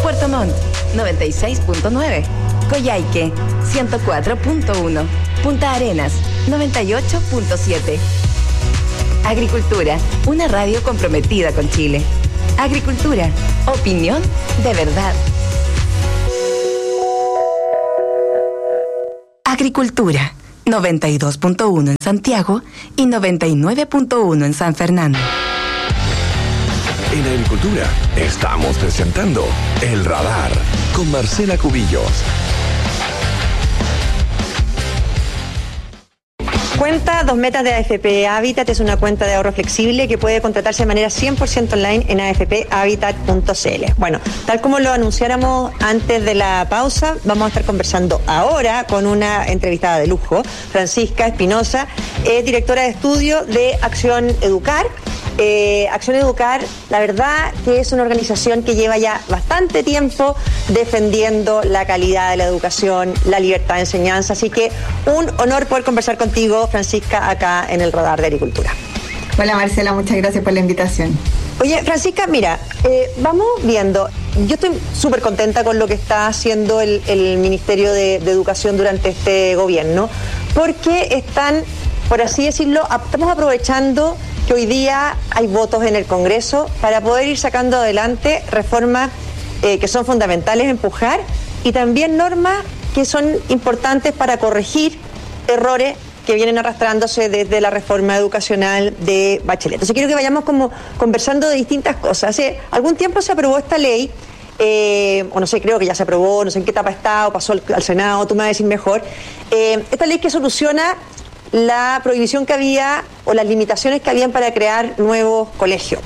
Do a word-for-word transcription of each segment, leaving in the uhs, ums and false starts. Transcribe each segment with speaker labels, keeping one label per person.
Speaker 1: Puerto Montt, noventa y seis punto nueve. Coyhaique, ciento cuatro punto uno. Punta Arenas, noventa y ocho punto siete. Agricultura, una radio comprometida con Chile. Agricultura, opinión de verdad. Agricultura, noventa y dos punto uno en Santiago y noventa y nueve punto uno en San Fernando.
Speaker 2: En Agricultura estamos presentando El Radar con Marcela Cubillos.
Speaker 3: Cuenta Dos Metas de A F P Habitat es una cuenta de ahorro flexible que puede contratarse de manera cien por ciento online en a f p habitat punto c l. Bueno, tal como lo anunciáramos antes de la pausa, vamos a estar conversando ahora con una entrevistada de lujo, Francisca Espinosa, eh, directora de estudio de Acción Educar. Eh, Acción Educar, la verdad que es una organización que lleva ya bastante tiempo defendiendo la calidad de la educación, la libertad de enseñanza, así que un honor poder conversar contigo, Francisca, acá en el Radar de Agricultura.
Speaker 4: Hola Marcela, muchas gracias por la invitación.
Speaker 3: Oye, Francisca, mira, eh, vamos viendo, yo estoy súper contenta con lo que está haciendo el, el Ministerio de, de Educación durante este gobierno, porque están, por así decirlo, estamos aprovechando que hoy día hay votos en el Congreso para poder ir sacando adelante reformas eh, que son fundamentales empujar y también normas que son importantes para corregir errores que vienen arrastrándose desde la reforma educacional de Bachelet. Entonces quiero que vayamos como conversando de distintas cosas. Hace algún tiempo se aprobó esta ley, eh, o no sé, creo que ya se aprobó, no sé en qué etapa está, o pasó al, al Senado, tú me vas a decir mejor. Eh, esta ley que soluciona la prohibición que había o las limitaciones que habían para crear nuevos colegios.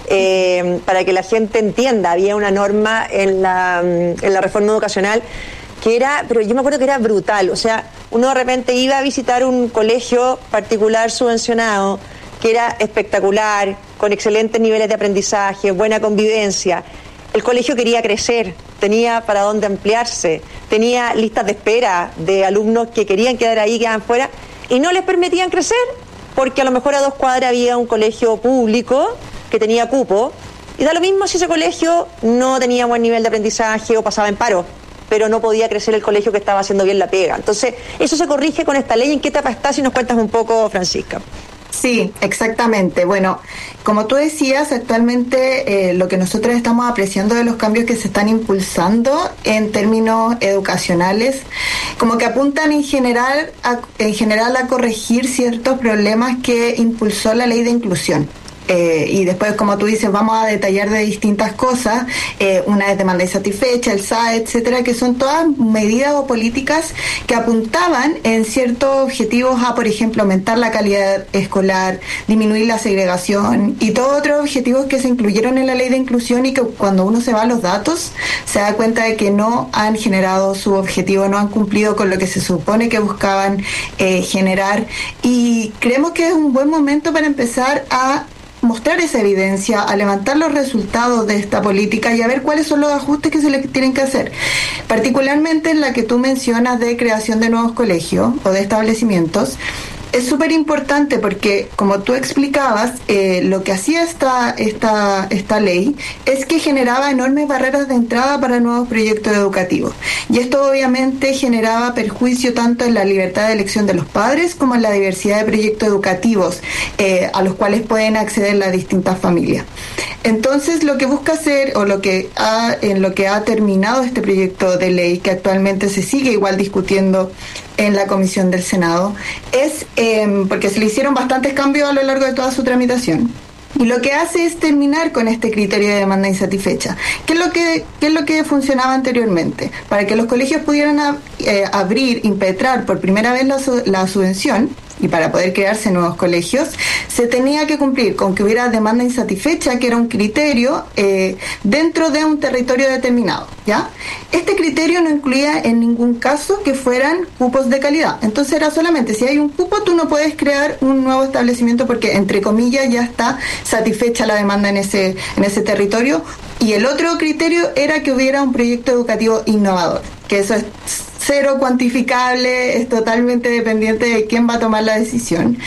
Speaker 3: Eh, para que la gente entienda, había una norma en la, en la reforma educacional que era, pero yo me acuerdo que era brutal, o sea, uno de repente iba a visitar un colegio particular subvencionado que era espectacular, con excelentes niveles de aprendizaje, buena convivencia. El colegio quería crecer, tenía para dónde ampliarse, tenía listas de espera de alumnos que querían quedar ahí, quedaban fuera, y no les permitían crecer, porque a lo mejor a dos cuadras había un colegio público que tenía cupo, y da lo mismo si ese colegio no tenía buen nivel de aprendizaje o pasaba en paro, pero no podía crecer el colegio que estaba haciendo bien la pega. Entonces, eso se corrige con esta ley. ¿En qué etapa está? Si nos cuentas un poco, Francisca.
Speaker 4: Sí, exactamente. Bueno, como tú decías, actualmente eh, lo que nosotros estamos apreciando de los cambios que se están impulsando en términos educacionales, como que apuntan en general a, en general a corregir ciertos problemas que impulsó la ley de inclusión. Eh, y después, como tú dices, vamos a detallar de distintas cosas, eh, una es demanda insatisfecha, el S A E, etcétera, que son todas medidas o políticas que apuntaban en ciertos objetivos a, por ejemplo, aumentar la calidad escolar, disminuir la segregación y todos otros objetivos que se incluyeron en la ley de inclusión y que cuando uno se va a los datos se da cuenta de que no han generado su objetivo, no han cumplido con lo que se supone que buscaban eh, generar, y creemos que es un buen momento para empezar a mostrar esa evidencia, a levantar los resultados de esta política y a ver cuáles son los ajustes que se le tienen que hacer, particularmente en la que tú mencionas de creación de nuevos colegios o de establecimientos. Es súper importante porque, como tú explicabas, eh, lo que hacía esta, esta, esta ley es que generaba enormes barreras de entrada para nuevos proyectos educativos. Y esto obviamente generaba perjuicio tanto en la libertad de elección de los padres como en la diversidad de proyectos educativos eh, a los cuales pueden acceder las distintas familias. Entonces, lo que busca hacer, o lo que ha, en lo que ha terminado este proyecto de ley, que actualmente se sigue igual discutiendo en la Comisión del Senado, es, eh, porque se le hicieron bastantes cambios a lo largo de toda su tramitación, y lo que hace es terminar con este criterio de demanda insatisfecha. ¿Qué es lo que, qué es lo que funcionaba anteriormente? Para que los colegios pudieran a, eh, abrir, impetrar por primera vez la, la subvención, y para poder crearse nuevos colegios, se tenía que cumplir con que hubiera demanda insatisfecha, que era un criterio eh, dentro de un territorio determinado, ¿ya? Este criterio no incluía en ningún caso que fueran cupos de calidad. Entonces era solamente, si hay un cupo, tú no puedes crear un nuevo establecimiento porque, entre comillas, ya está satisfecha la demanda en ese, en ese territorio. Y el otro criterio era que hubiera un proyecto educativo innovador, que eso es cero cuantificable, es totalmente dependiente de quién va a tomar la decisión.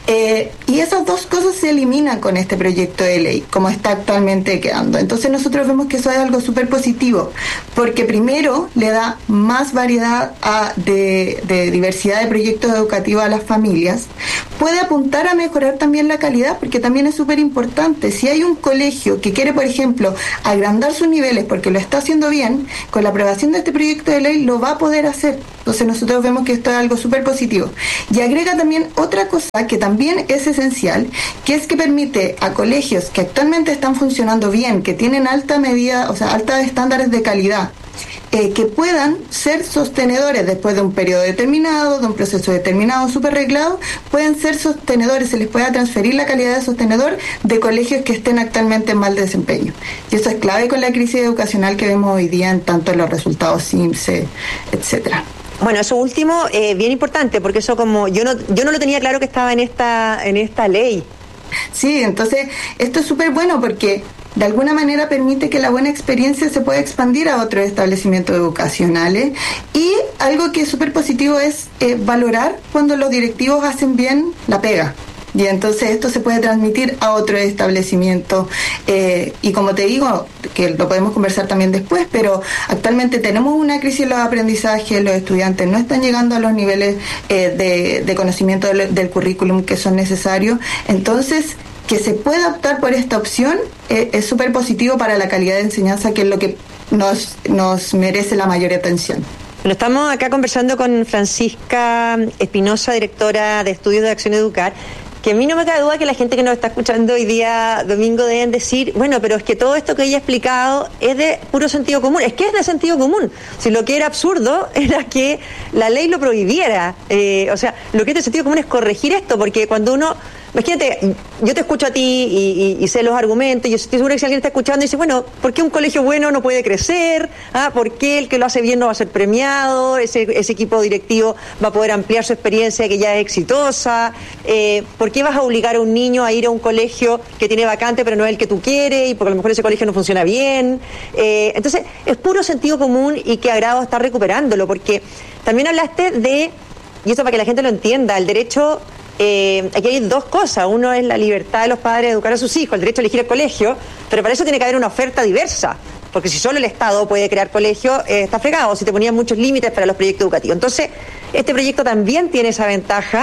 Speaker 4: Eh, y esas dos cosas se eliminan con este proyecto de ley, como está actualmente quedando. Entonces nosotros vemos que eso es algo súper positivo, porque primero le da más variedad a, de, de diversidad de proyectos educativos a las familias, puede apuntar a mejorar también la calidad, porque también es súper importante. Si hay un colegio que quiere, por ejemplo, agrandar sus niveles porque lo está haciendo bien, con la aprobación de este proyecto de ley lo va a poder hacer. Entonces nosotros vemos que esto es algo súper positivo. Y agrega también otra cosa que también es esencial, que es que permite a colegios que actualmente están funcionando bien, que tienen alta medida, o sea, altos estándares de calidad, eh, que puedan ser sostenedores después de un periodo determinado, de un proceso determinado, súper reglado, pueden ser sostenedores, se les pueda transferir la calidad de sostenedor de colegios que estén actualmente en mal desempeño. Y eso es clave con la crisis educacional que vemos hoy día en tanto en los resultados I M S S, etcétera.
Speaker 3: Bueno, eso último, eh, bien importante, porque eso como yo no yo no lo tenía claro que estaba en esta en esta ley.
Speaker 4: Sí, entonces esto es súper bueno porque de alguna manera permite que la buena experiencia se pueda expandir a otros establecimientos educacionales, y algo que es súper positivo es eh, valorar cuando los directivos hacen bien la pega. Y entonces esto se puede transmitir a otro establecimiento, eh, y como te digo, que lo podemos conversar también después, pero actualmente tenemos una crisis en los aprendizajes, los estudiantes no están llegando a los niveles eh, de, de conocimiento del, del currículum que son necesarios. Entonces, que se pueda optar por esta opción eh, es súper positivo para la calidad de enseñanza, que es lo que nos, nos merece la mayor atención.
Speaker 3: Bueno, estamos acá conversando con Francisca Espinosa, directora de Estudios de Acción Educar, que a mí no me cabe duda que la gente que nos está escuchando hoy día domingo deben decir, bueno, pero es que todo esto que ella ha explicado es de puro sentido común. Es que es de sentido común. Si lo que era absurdo era que la ley lo prohibiera. Eh, o sea, lo que es de sentido común es corregir esto, porque cuando uno... Imagínate, yo te escucho a ti y, y, y sé los argumentos, y yo estoy segura que si alguien está escuchando y dice, bueno, ¿por qué un colegio bueno no puede crecer? ¿Ah? ¿Por qué el que lo hace bien no va a ser premiado? Ese, ese equipo directivo va a poder ampliar su experiencia que ya es exitosa. Eh, ¿Por qué vas a obligar a un niño a ir a un colegio que tiene vacante pero no es el que tú quieres, y porque a lo mejor ese colegio no funciona bien? Eh, entonces, es puro sentido común, y qué agrado estar recuperándolo, porque también hablaste de, y eso para que la gente lo entienda, el derecho... Eh, aquí hay dos cosas. Uno es la libertad de los padres de educar a sus hijos, el derecho a elegir el colegio, pero para eso tiene que haber una oferta diversa, porque si solo el Estado puede crear colegio, eh, está fregado, si te ponían muchos límites para los proyectos educativos. Entonces, este proyecto también tiene esa ventaja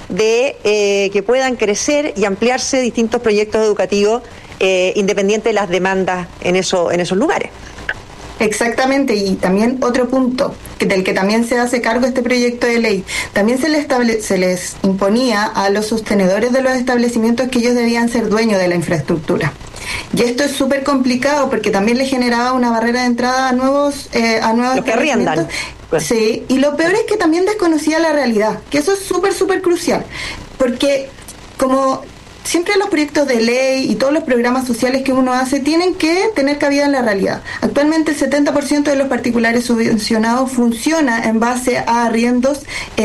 Speaker 3: de eh, que puedan crecer y ampliarse distintos proyectos educativos eh, independiente de las demandas en, eso, en esos lugares.
Speaker 4: Exactamente, y también otro punto que del que también se hace cargo este proyecto de ley, también se les, estable, se les imponía a los sostenedores de los establecimientos que ellos debían ser dueños de la infraestructura. Y esto es súper complicado porque también le generaba una barrera de entrada a nuevos eh, a nuevos
Speaker 3: los que arriendan.
Speaker 4: Sí, y lo peor es que también desconocía la realidad, que eso es súper, súper crucial, porque como... siempre los proyectos de ley y todos los programas sociales que uno hace tienen que tener cabida en la realidad. Actualmente el setenta por ciento de los particulares subvencionados funciona en base a arriendos,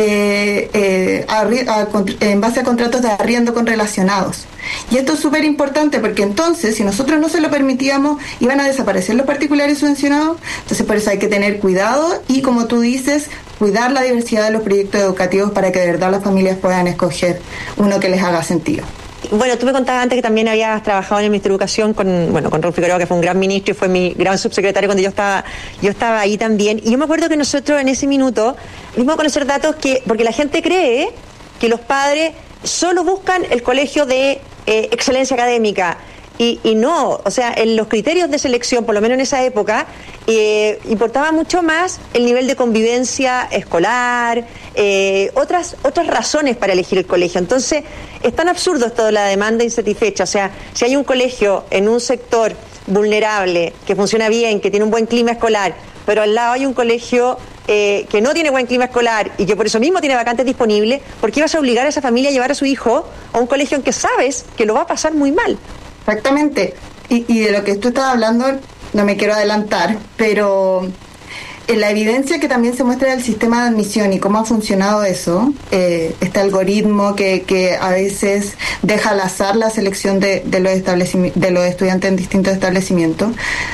Speaker 4: eh, eh, a, a, en base a contratos de arriendo con relacionados. Y esto es súper importante porque entonces, si nosotros no se lo permitíamos, iban a desaparecer los particulares subvencionados. Entonces por eso hay que tener cuidado y, como tú dices, cuidar la diversidad de los proyectos educativos para que de verdad las familias puedan escoger uno que les haga sentido.
Speaker 3: Bueno, tú me contabas antes que también habías trabajado en el Ministerio de Educación con, bueno, con Raúl Figueroa, que fue un gran ministro y fue mi gran subsecretario cuando yo estaba, yo estaba ahí también. Y yo me acuerdo que nosotros en ese minuto dimos a conocer datos que, porque la gente cree que los padres solo buscan el colegio de eh, excelencia académica. Y, y no, o sea, en los criterios de selección, por lo menos en esa época, eh, importaba mucho más el nivel de convivencia escolar, eh, otras otras razones para elegir el colegio. Entonces, es tan absurdo esto de la demanda insatisfecha. O sea, si hay un colegio en un sector vulnerable, que funciona bien, que tiene un buen clima escolar, pero al lado hay un colegio eh, que no tiene buen clima escolar y que por eso mismo tiene vacantes disponibles, ¿por qué vas a obligar a esa familia a llevar a su hijo a un colegio en que sabes que lo va a pasar muy mal?
Speaker 4: Exactamente, y, y de lo que tú estabas hablando no me quiero adelantar, pero en la evidencia que también se muestra del sistema de admisión y cómo ha funcionado eso, eh, este algoritmo que, que a veces deja al azar la selección de, de, los establecimi- de los estudiantes en distintos establecimientos,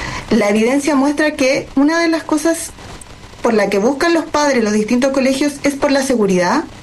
Speaker 4: la evidencia muestra que una de las cosas por la que buscan los padres los distintos colegios es por la seguridad,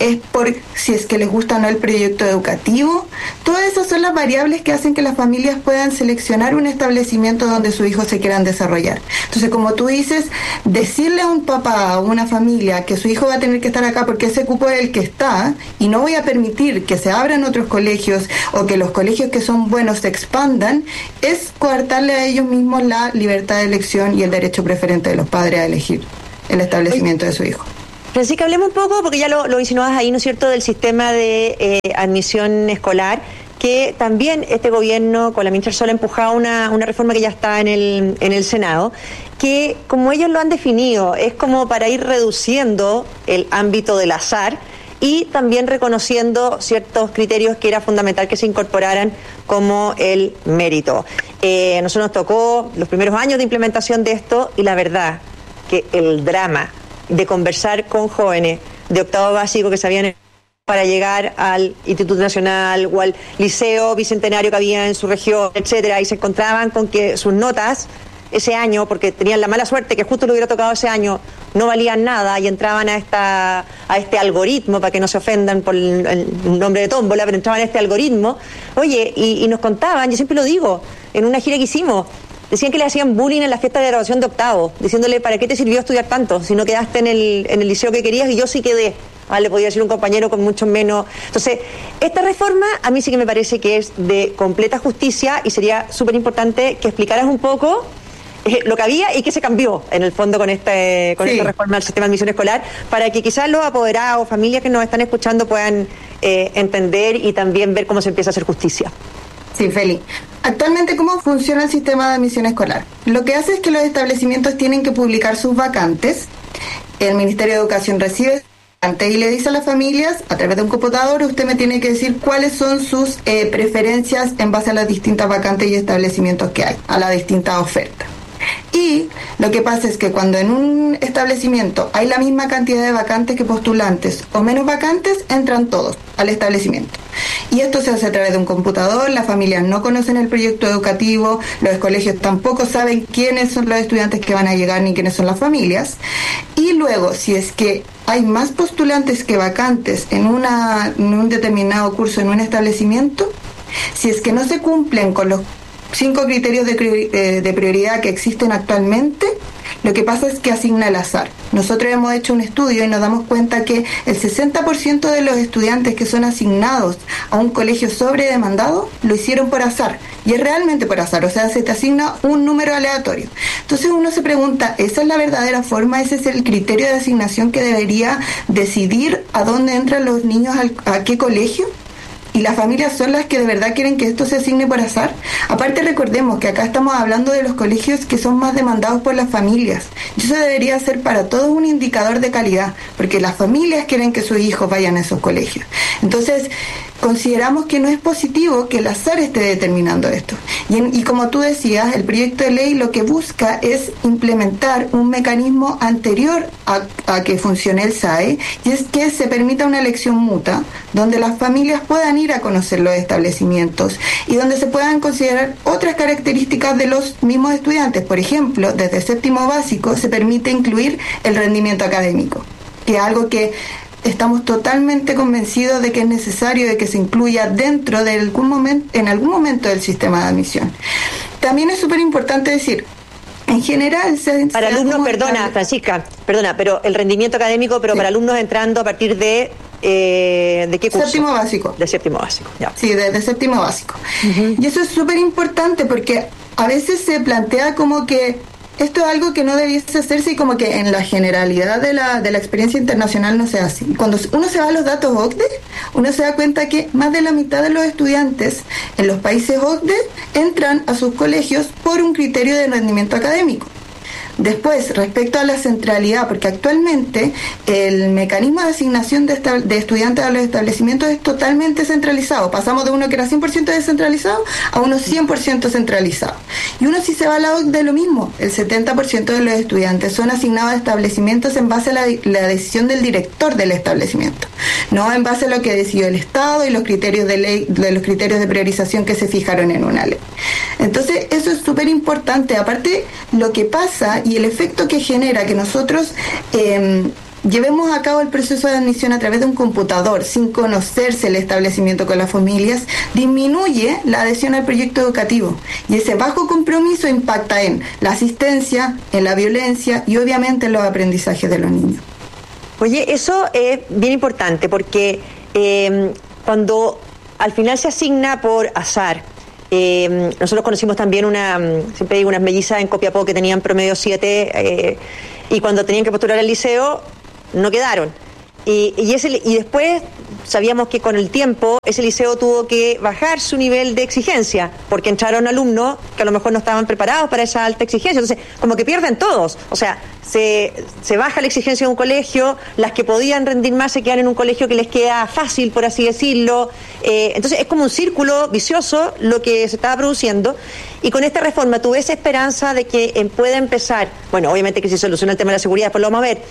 Speaker 4: es por si es que les gusta o no el proyecto educativo. Todas esas son las variables que hacen que las familias puedan seleccionar un establecimiento donde su hijo se quieran desarrollar. Entonces, como tú dices, decirle a un papá o una familia que su hijo va a tener que estar acá porque ese cupo es el que está y no voy a permitir que se abran otros colegios o que los colegios que son buenos se expandan, es coartarle a ellos mismos la libertad de elección y el derecho preferente de los padres a elegir el establecimiento de su hijo.
Speaker 3: Francisca, hablemos un poco, porque ya lo, lo insinuabas ahí, ¿no es cierto?, del sistema de eh, admisión escolar, que también este gobierno, con la ministra Sola, ha empujado una, una reforma que ya está en el, en el Senado, que, como ellos lo han definido, es como para ir reduciendo el ámbito del azar y también reconociendo ciertos criterios que era fundamental que se incorporaran, como el mérito. Eh, a nosotros nos tocó los primeros años de implementación de esto, y la verdad que el drama de conversar con jóvenes de octavo básico que sabían para llegar al Instituto Nacional o al Liceo Bicentenario que había en su región, etcétera, y se encontraban con que sus notas ese año, porque tenían la mala suerte que justo le hubiera tocado ese año, no valían nada y entraban a esta a este algoritmo, para que no se ofendan por el, el nombre de tómbola, pero entraban a este algoritmo, oye, y, y nos contaban, yo siempre lo digo, en una gira que hicimos, decían que le hacían bullying en la fiesta de graduación de octavo, diciéndole, ¿para qué te sirvió estudiar tanto si no quedaste en el, en el liceo que querías? Y yo sí quedé. Ah, le podía decir un compañero con mucho menos. Entonces, esta reforma a mí sí que me parece que es de completa justicia, y sería súper importante que explicaras un poco eh, lo que había y qué se cambió en el fondo con, este, con sí. esta reforma del sistema de admisión escolar, para que quizás los apoderados, familias que nos están escuchando puedan eh, entender y también ver cómo se empieza a hacer justicia.
Speaker 4: Sí, Feli. Actualmente, ¿cómo funciona el sistema de admisión escolar? Lo que hace es que los establecimientos tienen que publicar sus vacantes. El Ministerio de Educación recibe vacantes y le dice a las familias, a través de un computador, usted me tiene que decir cuáles son sus eh, preferencias en base a las distintas vacantes y establecimientos que hay, a las distintas ofertas. Y lo que pasa es que cuando en un establecimiento hay la misma cantidad de vacantes que postulantes o menos vacantes, entran todos al establecimiento. Y esto se hace a través de un computador, las familias no conocen el proyecto educativo, los colegios tampoco saben quiénes son los estudiantes que van a llegar ni quiénes son las familias. Y luego, si es que hay más postulantes que vacantes en, una, en un determinado curso en un establecimiento, si es que no se cumplen con los cinco criterios de, de prioridad que existen actualmente, lo que pasa es que asigna el azar. Nosotros hemos hecho un estudio y nos damos cuenta que el sesenta por ciento de los estudiantes que son asignados a un colegio sobredemandado lo hicieron por azar, y es realmente por azar, o sea, se te asigna un número aleatorio. Entonces uno se pregunta, ¿esa es la verdadera forma? ¿Ese es el criterio de asignación que debería decidir a dónde entran los niños, al, a qué colegio? ¿Y las familias son las que de verdad quieren que esto se asigne por azar? Aparte, recordemos que acá estamos hablando de los colegios que son más demandados por las familias. Y eso debería ser para todos un indicador de calidad, porque las familias quieren que sus hijos vayan a esos colegios. Entonces, consideramos que no es positivo que el azar esté determinando esto. Y, en, y como tú decías, el proyecto de ley lo que busca es implementar un mecanismo anterior a, a que funcione el S A E, y es que se permita una elección mutua, donde las familias puedan ir a conocer los establecimientos y donde se puedan considerar otras características de los mismos estudiantes. Por ejemplo, desde séptimo básico se permite incluir el rendimiento académico, que es algo que estamos totalmente convencidos de que es necesario de que se incluya dentro de algún momento, en algún momento del sistema de admisión. También es súper importante decir, en general... Se,
Speaker 3: para se alumnos, perdona, estable... Francisca, perdona, pero el rendimiento académico, pero sí. Para alumnos entrando a partir de... Eh, ¿de qué curso?
Speaker 4: Séptimo básico.
Speaker 3: De séptimo básico, ya.
Speaker 4: Sí, de, de séptimo básico. Uh-huh. Y eso es súper importante porque a veces se plantea como que esto es algo que no debiese hacerse y como que en la generalidad de la, de la experiencia internacional no se hace. Cuando uno se va a los datos O C D E, uno se da cuenta que más de la mitad de los estudiantes en los países O C D E entran a sus colegios por un criterio de rendimiento académico. Después, respecto a la centralidad, porque actualmente el mecanismo de asignación de, esta, de estudiantes a los establecimientos es totalmente centralizado. Pasamos de uno que era cien por ciento descentralizado a uno cien por ciento centralizado. Y uno, si se va a la O C D E, lo mismo. El setenta por ciento de los estudiantes son asignados a establecimientos en base a la, la decisión del director del establecimiento, no en base a lo que decidió el Estado y los criterios de ley, de los criterios de priorización que se fijaron en una ley. Entonces, eso es súper importante. Aparte, lo que pasa y el efecto que genera que nosotros eh, llevemos a cabo el proceso de admisión a través de un computador sin conocerse el establecimiento con las familias, disminuye la adhesión al proyecto educativo y ese bajo compromiso impacta en la asistencia, en la violencia y obviamente en los aprendizajes de los niños.
Speaker 3: Oye, eso es bien importante porque eh, cuando al final se asigna por azar, eh, nosotros conocimos también una, siempre digo, unas mellizas en Copiapó que tenían promedio siete eh, y cuando tenían que postular al liceo no quedaron. Y, y, ese, y después sabíamos que con el tiempo ese liceo tuvo que bajar su nivel de exigencia porque entraron alumnos que a lo mejor no estaban preparados para esa alta exigencia. Entonces, como que pierden todos. O sea, se, se baja la exigencia de un colegio, las que podían rendir más se quedan en un colegio que les queda fácil, por así decirlo. Eh, entonces, es como un círculo vicioso lo que se estaba produciendo. Y con esta reforma, ¿tú ves esperanza de que eh, pueda empezar, bueno, obviamente que si se soluciona el tema de la seguridad, después lo vamos a ver,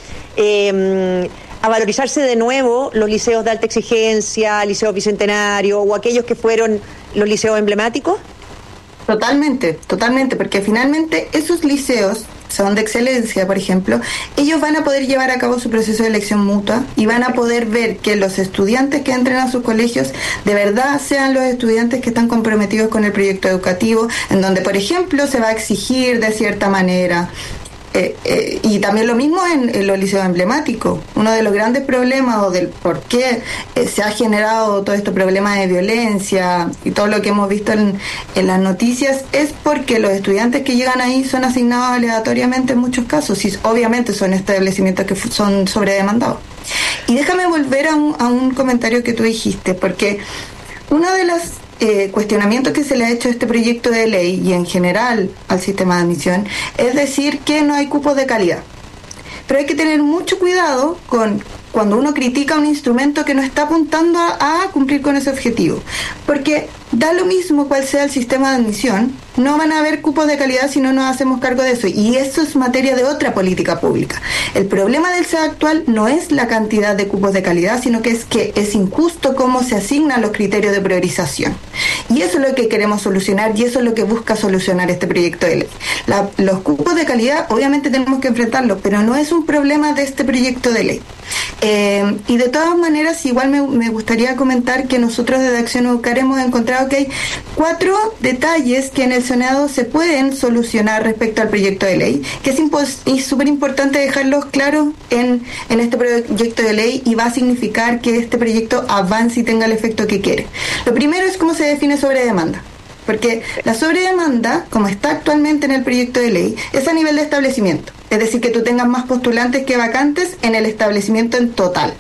Speaker 3: eh, a valorizarse de nuevo los liceos de alta exigencia, liceos bicentenario o aquellos que fueron los liceos emblemáticos?
Speaker 4: Totalmente, totalmente, porque finalmente esos liceos son de excelencia, por ejemplo, ellos van a poder llevar a cabo su proceso de elección mutua y van a poder ver que los estudiantes que entren a sus colegios de verdad sean los estudiantes que están comprometidos con el proyecto educativo, en donde, por ejemplo, se va a exigir de cierta manera. Eh, eh, y también lo mismo en, en los liceos emblemáticos. Uno de los grandes problemas o del por qué eh, se ha generado todo este problema de violencia y todo lo que hemos visto en, en las noticias es porque los estudiantes que llegan ahí son asignados aleatoriamente en muchos casos y obviamente son establecimientos que son sobredemandados. Y déjame volver a un, a un comentario que tú dijiste, porque una de las Eh, cuestionamiento que se le ha hecho a este proyecto de ley y en general al sistema de admisión es decir que no hay cupos de calidad. Pero hay que tener mucho cuidado con cuando uno critica un instrumento que no está apuntando a, a cumplir con ese objetivo. Porque da lo mismo cuál sea el sistema de admisión, no van a haber cupos de calidad si no nos hacemos cargo de eso. Y eso es materia de otra política pública. El problema del S E A actual no es la cantidad de cupos de calidad, sino que es que es injusto cómo se asignan los criterios de priorización. Y eso es lo que queremos solucionar y eso es lo que busca solucionar este proyecto de ley. La, los cupos de calidad obviamente tenemos que enfrentarlos, pero no es un problema de este proyecto de ley. Eh, y de todas maneras, igual me, me gustaría comentar que nosotros desde Acción Educar hemos encontrado que hay cuatro detalles que en el Senado se pueden solucionar respecto al proyecto de ley, que es súper importante dejarlos claros en, en este proyecto de ley y va a significar que este proyecto avance y tenga el efecto que quiere. Lo primero es cómo se define sobredemanda. Porque la sobredemanda, como está actualmente en el proyecto de ley, es a nivel de establecimiento. Es decir, que tú tengas más postulantes que vacantes en el establecimiento en total.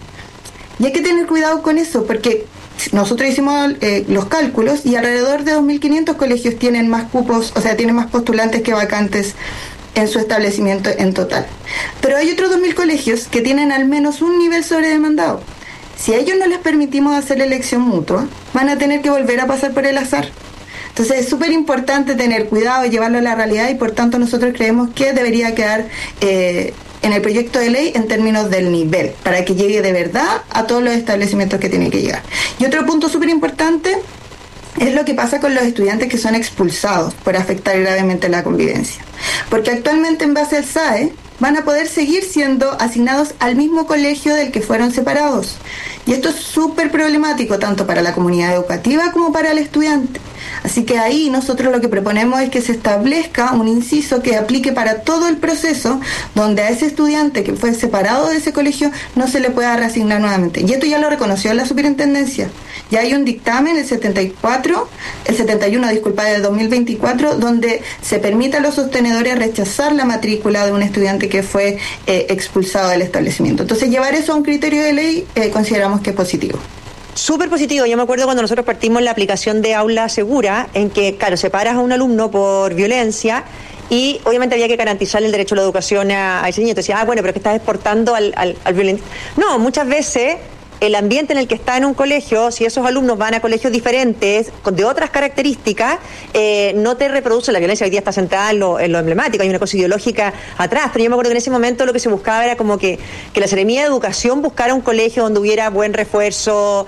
Speaker 4: Y hay que tener cuidado con eso, porque nosotros hicimos eh, los cálculos y alrededor de dos mil quinientos colegios tienen más cupos, o sea, tienen más postulantes que vacantes en su establecimiento en total. Pero hay otros dos mil colegios que tienen al menos un nivel sobredemandado. Si a ellos no les permitimos hacer la elección mutua, van a tener que volver a pasar por el azar. Entonces es súper importante tener cuidado y llevarlo a la realidad y por tanto nosotros creemos que debería quedar eh, en el proyecto de ley en términos del nivel, para que llegue de verdad a todos los establecimientos que tiene que llegar. Y otro punto súper importante es lo que pasa con los estudiantes que son expulsados por afectar gravemente la convivencia. Porque actualmente en base al S A E van a poder seguir siendo asignados al mismo colegio del que fueron separados. Y esto es súper problemático tanto para la comunidad educativa como para el estudiante. Así que ahí nosotros lo que proponemos es que se establezca un inciso que aplique para todo el proceso, donde a ese estudiante que fue separado de ese colegio no se le pueda reasignar nuevamente. Y esto ya lo reconoció la superintendencia. Ya hay un dictamen, el setenta y cuatro, el setenta y uno, disculpa, del dos mil veinticuatro, donde se permite a los sostenedores rechazar la matrícula de un estudiante que fue eh, expulsado del establecimiento. Entonces, llevar eso a un criterio de ley eh, consideramos que es positivo.
Speaker 3: Súper positivo. Yo me acuerdo cuando nosotros partimos la aplicación de Aula Segura, en que, claro, separas a un alumno por violencia y obviamente había que garantizar el derecho a la educación a, a ese niño. Entonces, ah, bueno, pero es que estás exportando al, al, al violento. No, muchas veces el ambiente en el que está en un colegio, si esos alumnos van a colegios diferentes, con, de otras características, eh, no te reproduce la violencia. Hoy día está centrada en lo, en lo emblemático, hay una cosa ideológica atrás, pero yo me acuerdo que en ese momento lo que se buscaba era como que, que la Seremía de Educación buscara un colegio donde hubiera buen refuerzo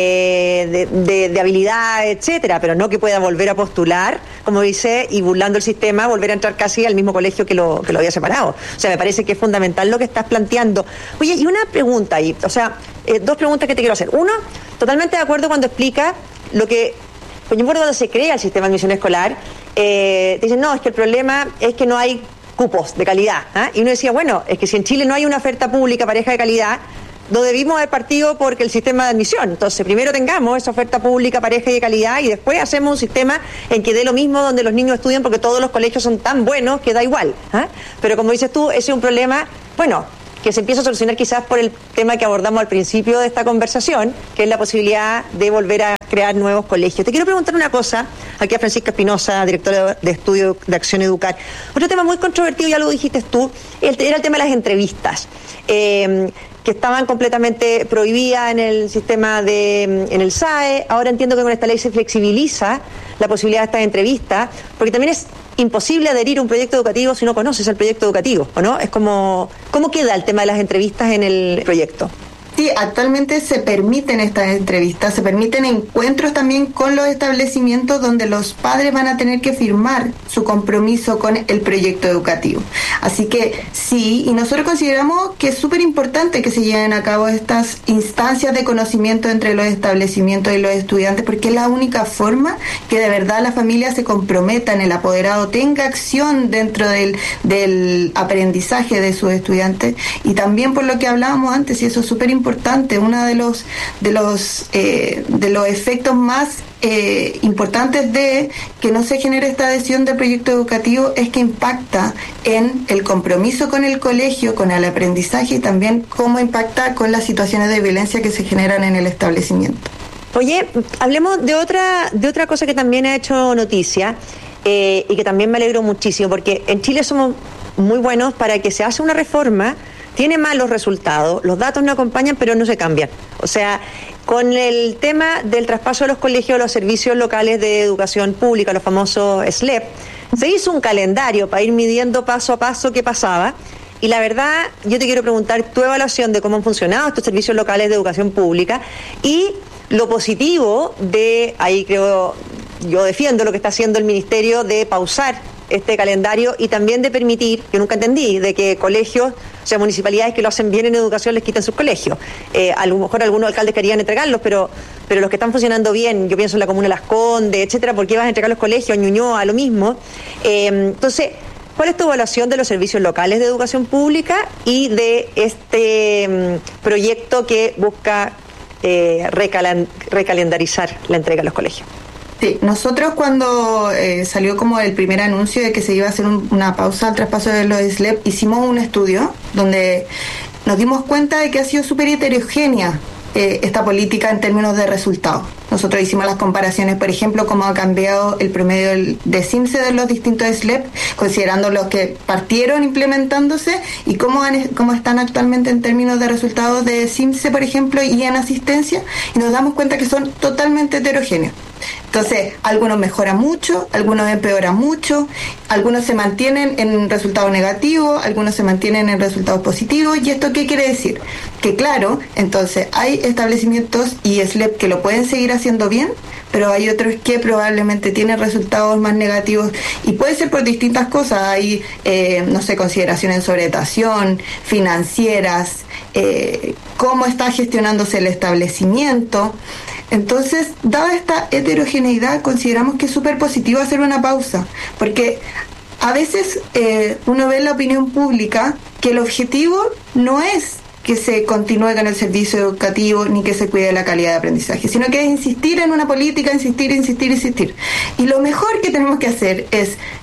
Speaker 3: eh, de, de, de habilidad, etcétera, pero no que pueda volver a postular, como dice, y burlando el sistema, volver a entrar casi al mismo colegio que lo, que lo había separado. O sea, me parece que es fundamental lo que estás planteando. Oye, y una pregunta ahí, o sea, eh, dos preguntas que te quiero hacer. Uno, totalmente de acuerdo cuando explica lo que, pues yo me acuerdo cuando se crea el sistema de admisión escolar, eh, te dicen, no, es que el problema es que no hay cupos de calidad, ¿eh? Y uno decía, bueno, es que si en Chile no hay una oferta pública pareja de calidad, no debimos haber partido porque el sistema de admisión. Entonces, primero tengamos esa oferta pública pareja y de calidad y después hacemos un sistema en que dé lo mismo donde los niños estudian porque todos los colegios son tan buenos que da igual, ¿eh? Pero como dices tú, ese es un problema, bueno, que se empieza a solucionar quizás por el tema que abordamos al principio de esta conversación, que es la posibilidad de volver a crear nuevos colegios. Te quiero preguntar una cosa, aquí a Francisca Espinosa, directora de Estudio de Acción Educar. Otro tema muy controvertido, ya lo dijiste tú, era el tema de las entrevistas. Eh, que estaban completamente prohibidas en el sistema de, en el S A E. Ahora entiendo que con esta ley se flexibiliza la posibilidad de estas entrevistas, porque también es imposible adherir a un proyecto educativo si no conoces el proyecto educativo, ¿o no? Es como, ¿cómo queda el tema de las entrevistas en el proyecto?
Speaker 4: Sí, actualmente se permiten estas entrevistas, se permiten encuentros también con los establecimientos donde los padres van a tener que firmar su compromiso con el proyecto educativo. Así que sí, y nosotros consideramos que es súper importante que se lleven a cabo estas instancias de conocimiento entre los establecimientos y los estudiantes, porque es la única forma que de verdad la familia se comprometa en el apoderado, tenga acción dentro del, del aprendizaje de sus estudiantes, y también por lo que hablábamos antes, y eso es súper importante, importante, uno de los de los eh, de los efectos más eh, importantes de que no se genere esta adhesión del proyecto educativo es que impacta en el compromiso con el colegio, con el aprendizaje, y también cómo impacta con las situaciones de violencia que se generan en el establecimiento.
Speaker 3: Oye, hablemos de otra de otra cosa que también ha hecho noticia eh, y que también me alegro muchísimo, porque en Chile somos muy buenos para que se hace una reforma. Tiene malos resultados, los datos no acompañan, pero no se cambian. O sea, con el tema del traspaso de los colegios a los servicios locales de educación pública, los famosos S L E P, se hizo un calendario para ir midiendo paso a paso qué pasaba. Y la verdad, yo te quiero preguntar tu evaluación de cómo han funcionado estos servicios locales de educación pública y lo positivo de, ahí creo, yo defiendo lo que está haciendo el Ministerio de pausar este calendario y también de permitir, yo nunca entendí, de que colegios, o sea, municipalidades que lo hacen bien en educación les quiten sus colegios. Eh, a lo mejor algunos alcaldes querían entregarlos, pero pero los que están funcionando bien, yo pienso en la comuna Las Condes, etcétera, ¿por qué vas a entregar los colegios? A Ñuñoa, lo mismo. Eh, entonces, ¿cuál es tu evaluación de los servicios locales de educación pública y de este um, proyecto que busca eh, recalan- recalendarizar la entrega a los colegios?
Speaker 4: Sí, nosotros cuando eh, salió como el primer anuncio de que se iba a hacer un, una pausa al traspaso de los S L E P, hicimos un estudio donde nos dimos cuenta de que ha sido súper heterogénea eh, esta política en términos de resultados. Nosotros hicimos las comparaciones, por ejemplo, cómo ha cambiado el promedio de C I M S E de los distintos S L E P, considerando los que partieron implementándose y cómo, han, cómo están actualmente en términos de resultados de C I M S E, por ejemplo, y en asistencia, y nos damos cuenta que son totalmente heterogéneos. Entonces, algunos mejoran mucho, algunos empeoran mucho, algunos se mantienen en resultados negativos, algunos se mantienen en resultados positivos. ¿Y esto qué quiere decir? Que claro, entonces hay establecimientos y S L E P que lo pueden seguir haciendo bien, pero hay otros que probablemente tienen resultados más negativos y puede ser por distintas cosas. Hay, eh, no sé, consideraciones sobre dotación, financieras, eh, cómo está gestionándose el establecimiento. Entonces, dada esta heterogeneidad, consideramos que es súper positivo hacer una pausa, porque a veces eh, uno ve en la opinión pública que el objetivo no es que se continúe con el servicio educativo ni que se cuide la calidad de aprendizaje, sino que es insistir en una política, insistir, insistir, insistir. Y lo mejor que tenemos que hacer es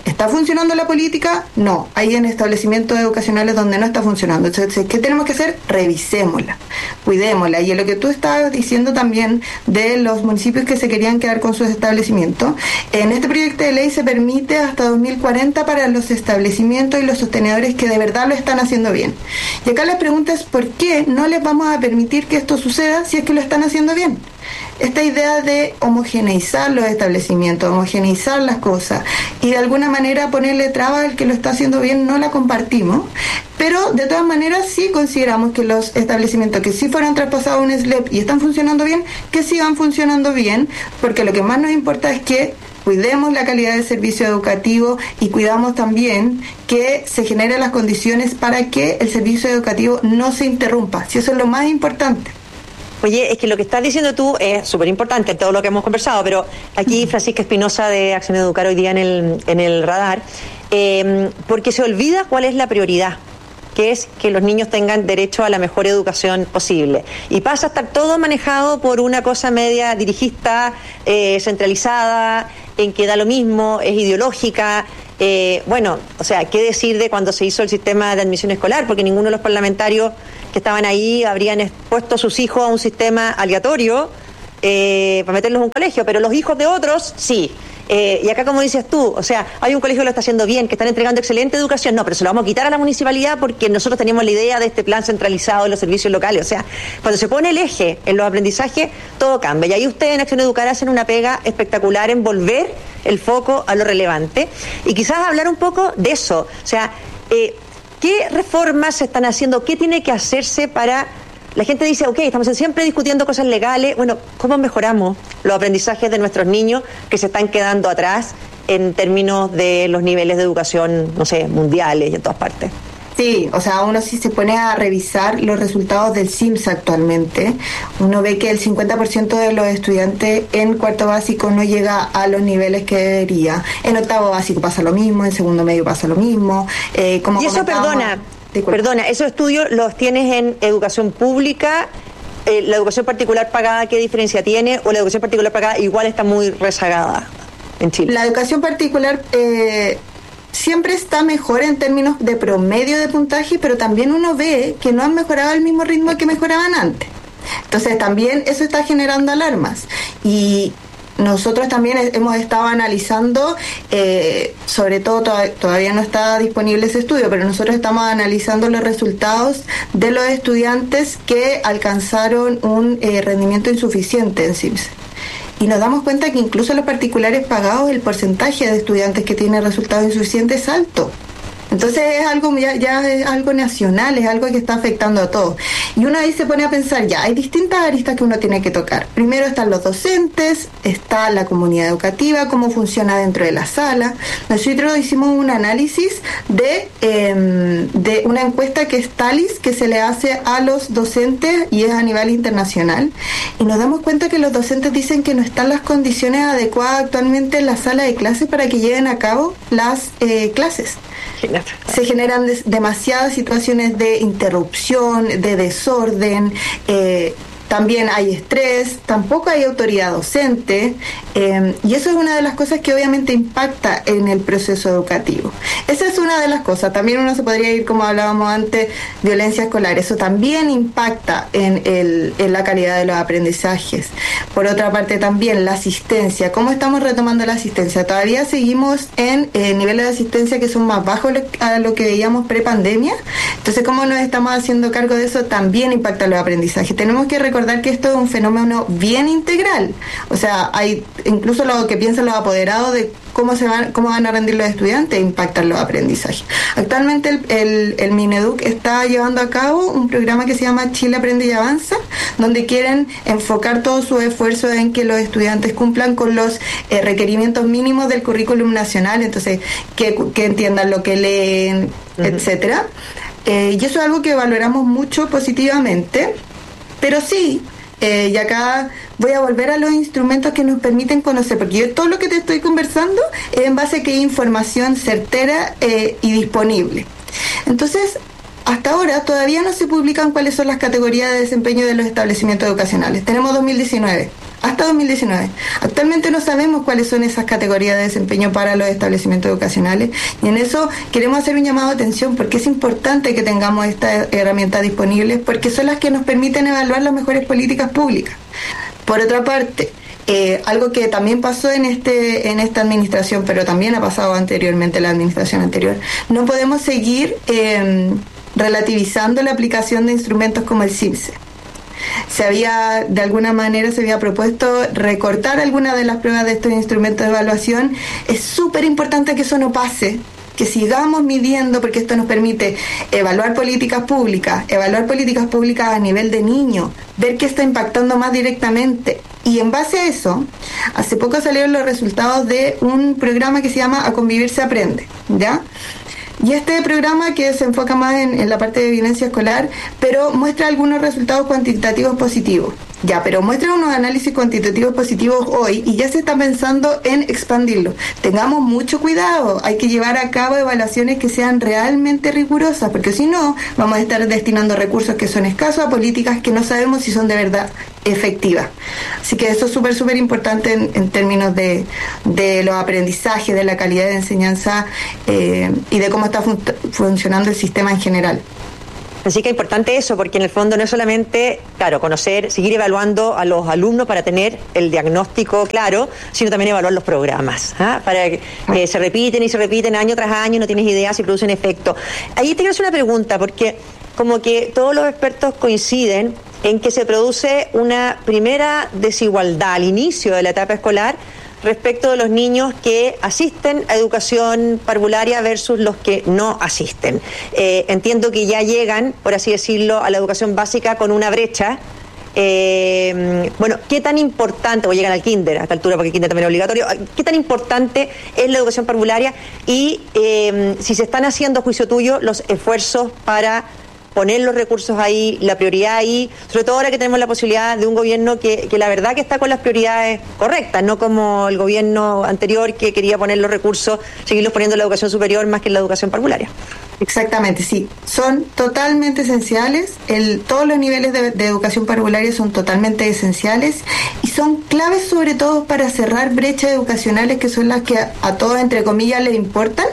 Speaker 4: ¿Está funcionando la política? No. Hay en establecimientos educacionales donde no está funcionando. Entonces, ¿qué tenemos que hacer? Revisémosla, cuidémosla. Y en lo que tú estabas diciendo también de los municipios que se querían quedar con sus establecimientos, en este proyecto de ley se permite hasta dos mil cuarenta para los establecimientos y los sostenedores que de verdad lo están haciendo bien. Y acá la pregunta es, ¿por qué no les vamos a permitir que esto suceda si es que lo están haciendo bien? Esta idea de homogeneizar los establecimientos, homogeneizar las cosas y de alguna manera ponerle trabas al que lo está haciendo bien, no la compartimos, pero de todas maneras sí consideramos que los establecimientos que sí fueron traspasados a un S L E P y están funcionando bien, que sigan funcionando bien, porque lo que más nos importa es que cuidemos la calidad del servicio educativo y cuidamos también que se generen las condiciones para que el servicio educativo no se interrumpa, si eso es lo más importante.
Speaker 3: Oye, es que lo que estás diciendo tú es súper importante, todo lo que hemos conversado, pero aquí Francisca Espinosa de Acción Educar hoy día en el, en el radar, eh, porque se olvida cuál es la prioridad, que es que los niños tengan derecho a la mejor educación posible. Y pasa a estar todo manejado por una cosa media dirigista, eh, centralizada, en que da lo mismo, es ideológica. Eh, bueno, o sea, ¿qué decir de cuando se hizo el sistema de admisión escolar? Porque ninguno de los parlamentarios que estaban ahí habrían expuesto a sus hijos a un sistema aleatorio eh, para meterlos en un colegio, pero los hijos de otros, sí. Eh, y acá, como dices tú, o sea, hay un colegio que lo está haciendo bien, que están entregando excelente educación, no, pero se lo vamos a quitar a la municipalidad porque nosotros teníamos la idea de este plan centralizado de los servicios locales. O sea, cuando se pone el eje en los aprendizajes, todo cambia. Y ahí ustedes en Acción Educar hacen una pega espectacular en volver el foco a lo relevante y quizás hablar un poco de eso. O sea, eh, ¿qué reformas se están haciendo? ¿Qué tiene que hacerse para...? La gente dice, ok, estamos siempre discutiendo cosas legales. Bueno, ¿cómo mejoramos los aprendizajes de nuestros niños que se están quedando atrás en términos de los niveles de educación, no sé, mundiales y en todas partes?
Speaker 4: Sí, o sea, uno sí se pone a revisar los resultados del C I M S actualmente. Uno ve que el cincuenta por ciento de los estudiantes en cuarto básico no llega a los niveles que debería. En octavo básico pasa lo mismo, en segundo medio pasa lo mismo. Eh, como
Speaker 3: y eso, perdona... Perdona, ¿esos estudios los tienes en educación pública? Eh, ¿La educación particular pagada qué diferencia tiene? ¿O la educación particular pagada igual está muy rezagada en Chile?
Speaker 4: La educación particular eh, siempre está mejor en términos de promedio de puntaje, pero también uno ve que no han mejorado al mismo ritmo que mejoraban antes. Entonces también eso está generando alarmas. Y nosotros también hemos estado analizando, eh, sobre todo to- todavía no está disponible ese estudio, pero nosotros estamos analizando los resultados de los estudiantes que alcanzaron un eh, rendimiento insuficiente en C I M S. Y nos damos cuenta que incluso en los particulares pagados el porcentaje de estudiantes que tienen resultados insuficientes es alto. Entonces es algo ya, ya es algo nacional, es algo que está afectando a todos. Y uno ahí se pone a pensar, ya, hay distintas aristas que uno tiene que tocar. Primero están los docentes, está la comunidad educativa, cómo funciona dentro de la sala. Nosotros hicimos un análisis de, eh, de una encuesta que es TALIS, que se le hace a los docentes y es a nivel internacional. Y nos damos cuenta que los docentes dicen que no están las condiciones adecuadas actualmente en la sala de clases para que lleven a cabo las eh, clases. Se generan des- demasiadas situaciones de interrupción, de desorden, eh, también hay estrés, tampoco hay autoridad docente, eh, y eso es una de las cosas que obviamente impacta en el proceso educativo. Esa es una de las cosas. También uno se podría ir, como hablábamos antes, violencia escolar. Eso también impacta en, el, en la calidad de los aprendizajes. Por otra parte también la asistencia. ¿Cómo estamos retomando la asistencia? Todavía seguimos en eh, niveles de asistencia que son más bajos a lo que veíamos pre-pandemia. Entonces, ¿cómo nos estamos haciendo cargo de eso? También impacta los aprendizajes. Tenemos que recordar que esto es un fenómeno bien integral. O sea, hay incluso lo que piensan los apoderados de cómo se van, cómo van a rendir los estudiantes, impactan los aprendizajes. Actualmente el, el, el Mineduc está llevando a cabo un programa que se llama Chile Aprende y Avanza, donde quieren enfocar todo su esfuerzo en que los estudiantes cumplan con los eh, requerimientos mínimos del currículum nacional, entonces que, que entiendan lo que leen, uh-huh. etcétera. Eh, y eso es algo que valoramos mucho positivamente. Pero sí, eh, y acá voy a volver a los instrumentos que nos permiten conocer, porque yo todo lo que te estoy conversando es en base a que hay información certera eh, y disponible. Entonces, hasta ahora todavía no se publican cuáles son las categorías de desempeño de los establecimientos educacionales. Tenemos dos mil diecinueve. hasta dos mil diecinueve. Actualmente no sabemos cuáles son esas categorías de desempeño para los establecimientos educacionales y en eso queremos hacer un llamado de atención porque es importante que tengamos estas herramientas disponibles porque son las que nos permiten evaluar las mejores políticas públicas. Por otra parte, eh, algo que también pasó en este en esta administración, pero también ha pasado anteriormente en la administración anterior, no podemos seguir eh, relativizando la aplicación de instrumentos como el CIMSE. Se había, de alguna manera, se había propuesto recortar algunas de las pruebas de estos instrumentos de evaluación. Es súper importante que eso no pase, que sigamos midiendo, porque esto nos permite evaluar políticas públicas, evaluar políticas públicas a nivel de niño, ver qué está impactando más directamente. Y en base a eso, hace poco salieron los resultados de un programa que se llama A Convivir se Aprende, ¿ya? Y este programa que se enfoca más en, en la parte de violencia escolar, pero muestra algunos resultados cuantitativos positivos. Ya, pero muestra unos análisis cuantitativos positivos hoy y ya se está pensando en expandirlo. Tengamos mucho cuidado, hay que llevar a cabo evaluaciones que sean realmente rigurosas, porque si no, vamos a estar destinando recursos que son escasos a políticas que no sabemos si son de verdad efectivas. Así que eso es súper, súper importante en, en términos de, de los aprendizajes, de la calidad de enseñanza eh, y de cómo está fun- funcionando el sistema en general.
Speaker 3: Así que es importante eso, porque en el fondo no es solamente, claro, conocer, seguir evaluando a los alumnos para tener el diagnóstico claro, sino también evaluar los programas, ¿ah? Para que eh, se repiten y se repiten año tras año y no tienes idea si producen efecto. Ahí te quiero hacer una pregunta, porque como que todos los expertos coinciden en que se produce una primera desigualdad al inicio de la etapa escolar respecto de los niños que asisten a educación parvularia versus los que no asisten. Eh, entiendo que ya llegan, por así decirlo, a la educación básica con una brecha. Eh, bueno, ¿qué tan importante, o llegan al kinder a esta altura porque el kinder también es obligatorio, qué tan importante es la educación parvularia y eh, si se están haciendo, a juicio tuyo, los esfuerzos para poner los recursos ahí, la prioridad ahí, sobre todo ahora que tenemos la posibilidad de un gobierno que, que la verdad que está con las prioridades correctas, no como el gobierno anterior que quería poner los recursos, seguirlos poniendo en la educación superior más que en la educación parvularia?
Speaker 4: Exactamente, sí. Son totalmente esenciales. El, todos los niveles de, de educación parvularia son totalmente esenciales y son claves sobre todo para cerrar brechas educacionales que son las que a, a todos, entre comillas, les importan.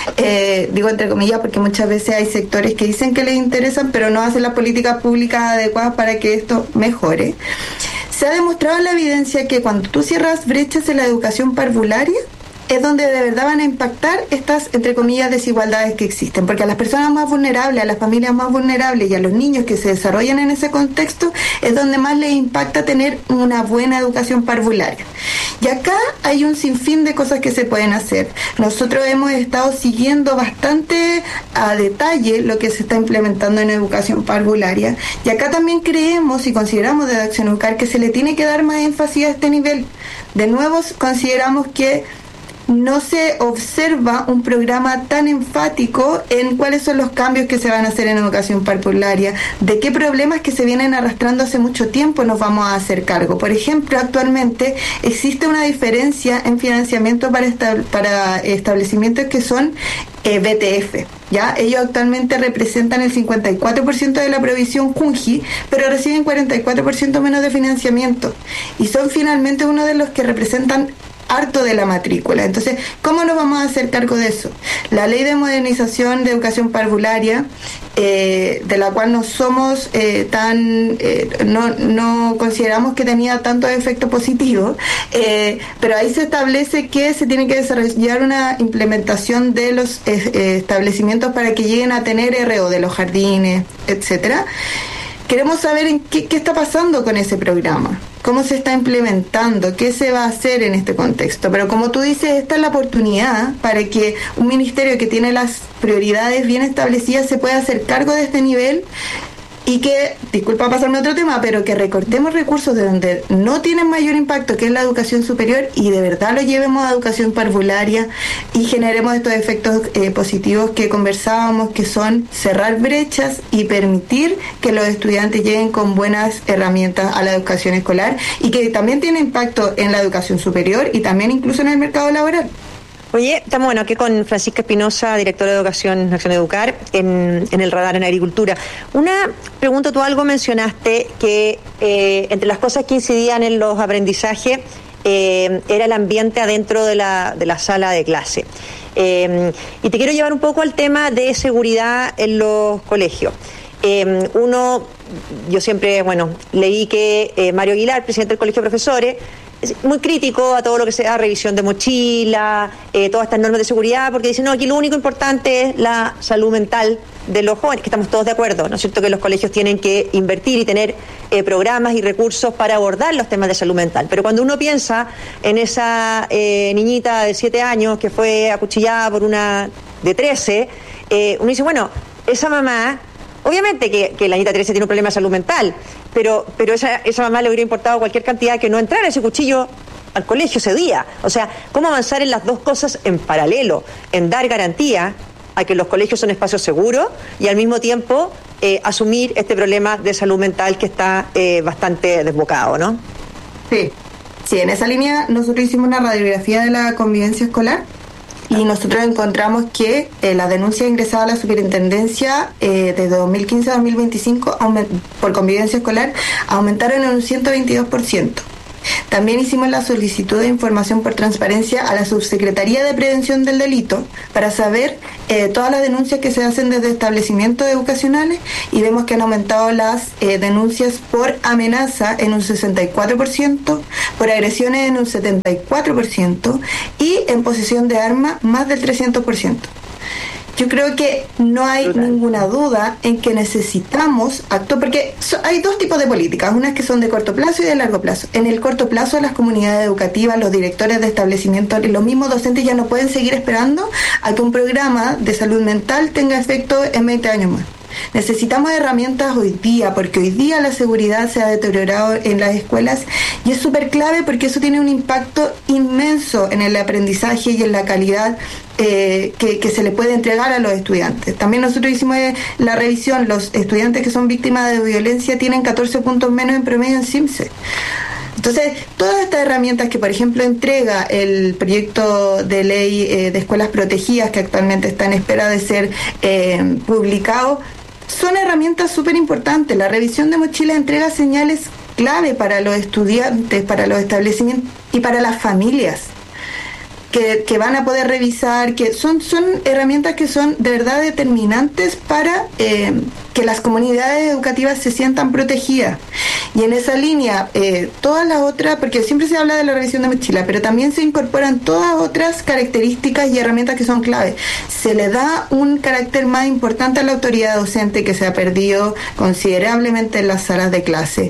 Speaker 4: Eh, digo entre comillas porque muchas veces hay sectores que dicen que les interesan, pero no hacen las políticas públicas adecuadas para que esto mejore. Se ha demostrado en la evidencia que cuando tú cierras brechas en la educación parvularia, es donde de verdad van a impactar estas, entre comillas, desigualdades que existen, porque a las personas más vulnerables, a las familias más vulnerables y a los niños que se desarrollan en ese contexto, es donde más les impacta tener una buena educación parvularia. Y acá hay un sinfín de cosas que se pueden hacer. Nosotros hemos estado siguiendo bastante a detalle lo que se está implementando en educación parvularia, y acá también creemos y consideramos desde Acción Educar que se le tiene que dar más énfasis a este nivel. De nuevo, consideramos que no se observa un programa tan enfático en cuáles son los cambios que se van a hacer en educación parvularia, de qué problemas que se vienen arrastrando hace mucho tiempo nos vamos a hacer cargo. Por ejemplo, actualmente existe una diferencia en financiamiento para, estab- para establecimientos que son eh, B T F. ¿Ya? Ellos actualmente representan el cincuenta y cuatro por ciento de la provisión Junji, pero reciben cuarenta y cuatro por ciento menos de financiamiento y son finalmente uno de los que representan harto de la matrícula. Entonces, ¿cómo nos vamos a hacer cargo de eso? La ley de modernización de educación parvularia, eh, de la cual no somos eh, tan, eh, no, no consideramos que tenía tantos efectos positivos, eh, pero ahí se establece que se tiene que desarrollar una implementación de los eh, establecimientos para que lleguen a tener R O de los jardines, etcétera. Queremos saber en qué, qué está pasando con ese programa, cómo se está implementando, qué se va a hacer en este contexto. Pero como tú dices, esta es la oportunidad para que un ministerio que tiene las prioridades bien establecidas se pueda hacer cargo de este nivel y que, disculpa pasarme a otro tema, pero que recortemos recursos de donde no tienen mayor impacto, que es la educación superior, y de verdad lo llevemos a educación parvularia y generemos estos efectos eh, positivos que conversábamos, que son cerrar brechas y permitir que los estudiantes lleguen con buenas herramientas a la educación escolar y que también tiene impacto en la educación superior y también incluso en el mercado laboral.
Speaker 3: Oye, estamos bueno aquí con Francisca Espinosa, directora de Educación, Acción Educar, en, en el radar en agricultura. Una pregunta, tú algo mencionaste que eh, entre las cosas que incidían en los aprendizajes eh, era el ambiente adentro de la, de la sala de clase. Eh, y te quiero llevar un poco al tema de seguridad en los colegios. Eh, uno, yo siempre, bueno, leí que eh, Mario Aguilar, presidente del Colegio de Profesores, es muy crítico a todo lo que sea revisión de mochila, eh, todas estas normas de seguridad, porque dice, no, aquí lo único importante es la salud mental de los jóvenes, que estamos todos de acuerdo, ¿no es cierto?, que los colegios tienen que invertir y tener eh, programas y recursos para abordar los temas de salud mental. Pero cuando uno piensa en esa eh, niñita de siete años que fue acuchillada por una de trece, eh, uno dice, bueno, esa mamá, obviamente que, que la niñita de trece tiene un problema de salud mental, pero, pero esa, esa mamá le hubiera importado cualquier cantidad que no entrara ese cuchillo al colegio ese día. O sea, ¿cómo avanzar en las dos cosas en paralelo? En dar garantía a que los colegios son espacios seguros y al mismo tiempo eh, asumir este problema de salud mental que está eh, bastante desbocado, ¿no?
Speaker 4: Sí, sí, en esa línea nosotros hicimos una radiografía de la convivencia escolar y nosotros encontramos que eh, las denuncias ingresadas a la superintendencia eh, de dos mil quince a dos mil veinticinco aument- por convivencia escolar aumentaron en un ciento veintidós por ciento. También hicimos la solicitud de información por transparencia a la Subsecretaría de Prevención del Delito para saber eh, todas las denuncias que se hacen desde establecimientos educacionales y vemos que han aumentado las eh, denuncias por amenaza en un sesenta y cuatro por ciento, por agresiones en un setenta y cuatro por ciento y en posesión de arma más del trescientos por ciento. Yo creo que no hay Total. ninguna duda en que necesitamos actuar, porque so, hay dos tipos de políticas, unas que son de corto plazo y de largo plazo. En el corto plazo, las comunidades educativas, los directores de establecimientos y los mismos docentes ya no pueden seguir esperando a que un programa de salud mental tenga efecto en veinte años más. Necesitamos herramientas hoy día, porque hoy día la seguridad se ha deteriorado en las escuelas y es súper clave porque eso tiene un impacto inmenso en el aprendizaje y en la calidad eh, que, que se le puede entregar a los estudiantes. También nosotros hicimos eh, la revisión, los estudiantes que son víctimas de violencia tienen catorce puntos menos en promedio en CIMSE. Entonces, todas estas herramientas que, por ejemplo, entrega el proyecto de ley eh, de escuelas protegidas, que actualmente está en espera de ser eh, publicado, son herramientas súper importantes. La revisión de mochilas entrega señales clave para los estudiantes, para los establecimientos y para las familias que, que van a poder revisar, que son, son herramientas que son de verdad determinantes para eh, que las comunidades educativas se sientan protegidas. Y en esa línea, eh, todas las otras, porque siempre se habla de la revisión de mochila, pero también se incorporan todas otras características y herramientas que son claves. Se le da un carácter más importante a la autoridad docente, que se ha perdido considerablemente en las salas de clase.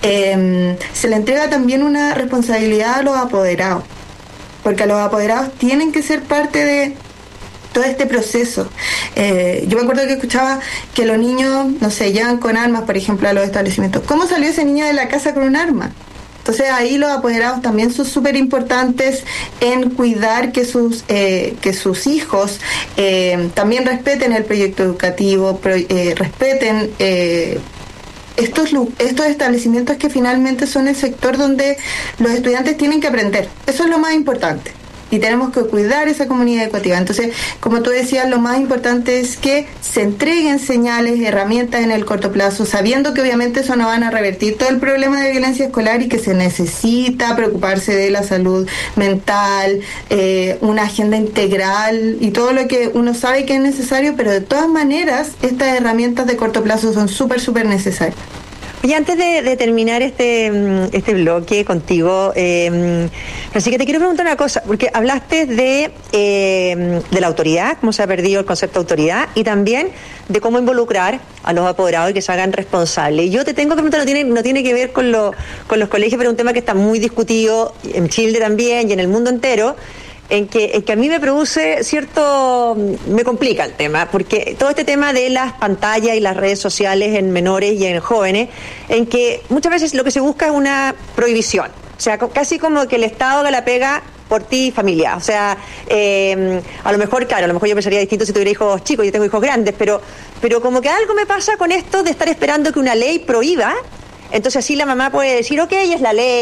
Speaker 4: Eh, se le entrega también una responsabilidad a los apoderados, porque los apoderados tienen que ser parte de todo este proceso. Eh, yo me acuerdo que escuchaba que los niños, no sé, llegan con armas, por ejemplo, a los establecimientos. ¿Cómo salió ese niño de la casa con un arma? Entonces ahí los apoderados también son súper importantes en cuidar que sus eh, que sus hijos eh, también respeten el proyecto educativo, pro, eh, respeten eh, estos estos establecimientos que finalmente son el sector donde los estudiantes tienen que aprender. Eso es lo más importante. Y tenemos que cuidar esa comunidad educativa. Entonces, como tú decías, lo más importante es que se entreguen señales, herramientas en el corto plazo, sabiendo que obviamente eso no van a revertir todo el problema de violencia escolar y que se necesita preocuparse de la salud mental, eh, una agenda integral y todo lo que uno sabe que es necesario, pero de todas maneras, estas herramientas de corto plazo son súper, súper necesarias.
Speaker 3: Oye, antes de, de terminar este este bloque contigo, eh, así que te quiero preguntar una cosa, porque hablaste de, eh, de la autoridad, cómo se ha perdido el concepto de autoridad, y también de cómo involucrar a los apoderados y que se hagan responsables. Y yo te tengo que preguntar, no tiene, no tiene que ver con, lo, con los colegios, pero es un tema que está muy discutido en Chile también y en el mundo entero, en que, en que a mí me produce cierto, me complica el tema, porque todo este tema de las pantallas y las redes sociales en menores y en jóvenes, en que muchas veces lo que se busca es una prohibición, o sea, casi como que el Estado haga la pega por ti, familia. O sea, eh, a lo mejor, claro, a lo mejor yo pensaría distinto si tuviera hijos chicos, yo tengo hijos grandes, pero, pero como que algo me pasa con esto de estar esperando que una ley prohíba. Entonces así la mamá puede decir, ok, es la ley,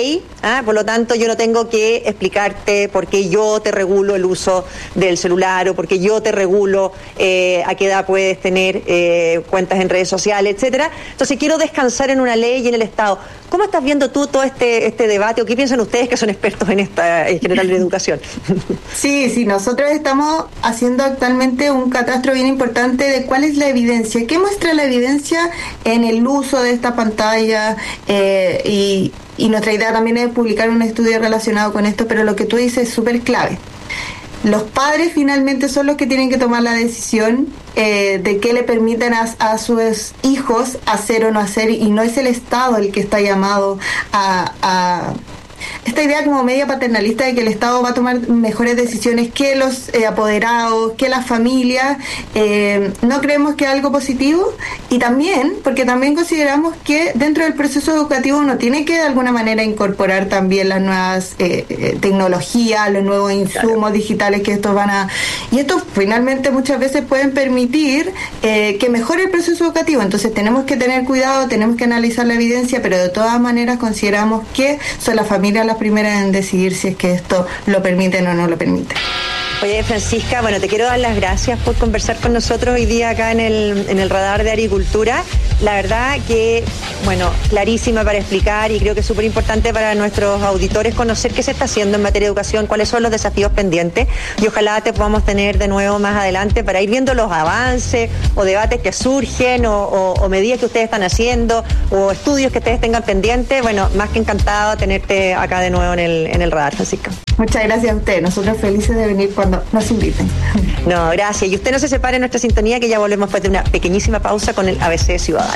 Speaker 3: ¿ah? Por lo tanto, yo no tengo que explicarte por qué yo te regulo el uso del celular o por qué yo te regulo eh, a qué edad puedes tener eh, cuentas en redes sociales, etcétera. Entonces, quiero descansar en una ley y en el Estado. ¿Cómo estás viendo tú todo este, este debate o qué piensan ustedes que son expertos en esta en general de educación?
Speaker 4: Sí, sí, nosotros estamos haciendo actualmente un catastro bien importante de cuál es la evidencia, qué muestra la evidencia en el uso de esta pantalla eh, y, y nuestra idea también es publicar un estudio relacionado con esto, pero lo que tú dices es súper clave. Los padres finalmente son los que tienen que tomar la decisión eh, de qué le permiten a, a sus hijos hacer o no hacer, y no es el Estado el que está llamado a... a esta idea como media paternalista de que el Estado va a tomar mejores decisiones que los eh, apoderados, que las familias, eh, no creemos que es algo positivo, y también, porque también consideramos que dentro del proceso educativo uno tiene que de alguna manera incorporar también las nuevas eh, eh, tecnologías, los nuevos insumos claro. digitales que estos van a... Y estos finalmente muchas veces pueden permitir eh, que mejore el proceso educativo, entonces tenemos que tener cuidado, tenemos que analizar la evidencia, pero de todas maneras consideramos que son las familias las primeras en decidir si es que esto lo permiten o no lo permiten.
Speaker 3: Oye, Francisca, bueno, te quiero dar las gracias por conversar con nosotros hoy día acá en el, en el Radar de Agricultura. La verdad que, bueno, clarísima para explicar, y creo que es súper importante para nuestros auditores conocer qué se está haciendo en materia de educación, cuáles son los desafíos pendientes, y ojalá te podamos tener de nuevo más adelante para ir viendo los avances o debates que surgen o, o, o medidas que ustedes están haciendo o estudios que ustedes tengan pendientes. Bueno, más que encantado de tenerte acá de nuevo en el, en el Radar, Francisca.
Speaker 4: Muchas gracias a usted, nosotros felices de venir cuando nos inviten.
Speaker 3: No, gracias. Y usted no se separe en nuestra sintonía, que ya volvemos después de una pequeñísima pausa con el A B C Ciudadano.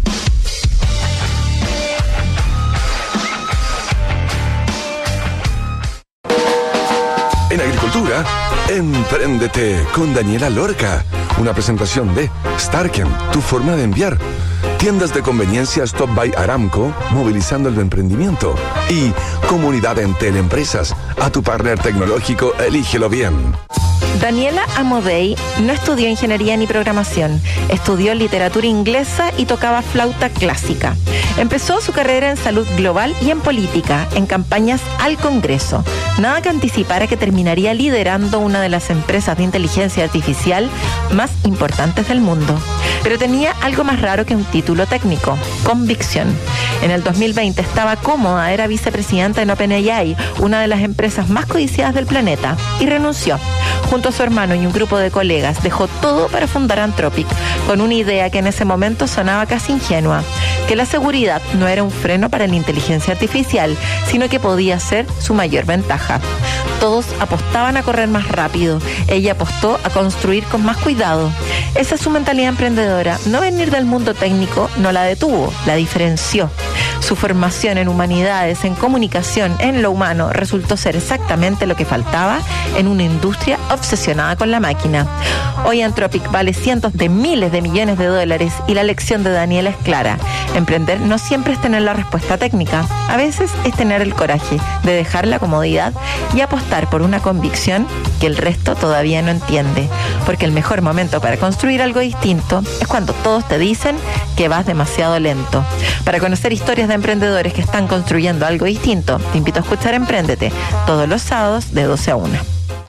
Speaker 2: En Agricultura, Empréndete con Daniela Lorca. Una presentación de Starken, tu forma de enviar. Tiendas de conveniencia Stop by Aramco, movilizando el emprendimiento. Y Comunidad Entel Empresas, a tu partner tecnológico, elígelo bien.
Speaker 5: Daniela Amodei no estudió ingeniería ni programación, estudió literatura inglesa y tocaba flauta clásica. Empezó su carrera en salud global y en política, en campañas al Congreso. Nada que anticipara que terminaría liderando una de las empresas de inteligencia artificial más importantes del mundo. Pero tenía algo más raro que un título técnico: convicción. En el dos mil veinte estaba cómoda, era vicepresidenta en OpenAI, una de las empresas más codiciadas del planeta, y renunció. Junto a su hermano y un grupo de colegas, dejó todo para fundar Anthropic, con una idea que en ese momento sonaba casi ingenua: que la seguridad no era un freno para la inteligencia artificial, sino que podía ser su mayor ventaja. Todos apostaban a correr más rápido, ella apostó a construir con más cuidado. Esa es su mentalidad emprendedora. No venir del mundo técnico no la detuvo, la diferenció. Su formación en humanidades, en comunicación, en lo humano, resultó ser exactamente lo que faltaba en una industria obsesionada con la máquina. Hoy Anthropic vale cientos de miles de millones de dólares, y la lección de Daniela es clara: emprender no siempre es tener la respuesta técnica, a veces es tener el coraje de dejar la comodidad y apostar por una convicción que el resto todavía no entiende, porque el mejor momento para construir algo distinto es cuando todos te dicen que vas demasiado lento. Para conocer historias de emprendedores que están construyendo algo distinto, te invito a escuchar Empréndete todos los sábados de doce a una.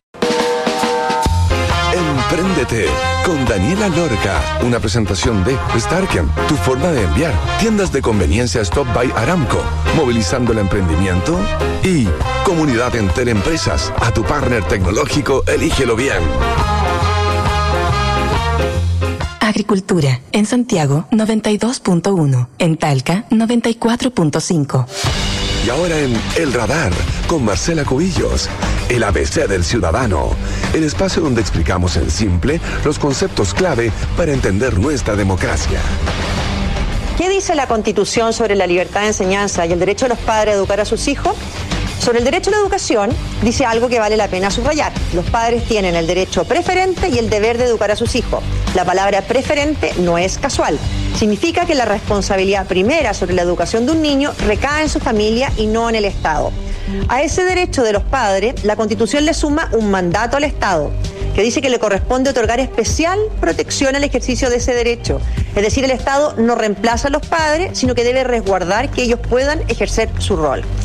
Speaker 2: Empréndete con Daniela Lorca, una presentación de Starken, tu forma de enviar. Tiendas de conveniencia Stop by Aramco, movilizando el emprendimiento. Y Comunidad Entel Empresas, a tu partner tecnológico, elígelo bien.
Speaker 1: Agricultura, en Santiago noventa y dos punto uno, en Talca noventa y cuatro punto cinco.
Speaker 2: Y ahora en El Radar, con Marcela Cubillos, el A B C del Ciudadano, el espacio donde explicamos en simple los conceptos clave para entender nuestra democracia.
Speaker 3: ¿Qué dice la Constitución sobre la libertad de enseñanza y el derecho de los padres a educar a sus hijos? Sobre el derecho a la educación, dice algo que vale la pena subrayar. Los padres tienen el derecho preferente y el deber de educar a sus hijos. La palabra preferente no es casual. Significa que la responsabilidad primera sobre la educación de un niño recae en su familia y no en el Estado. A ese derecho de los padres, la Constitución le suma un mandato al Estado, que dice que le corresponde otorgar especial protección al ejercicio de ese derecho. Es decir, el Estado no reemplaza a los padres, sino que debe resguardar que ellos puedan ejercer su rol.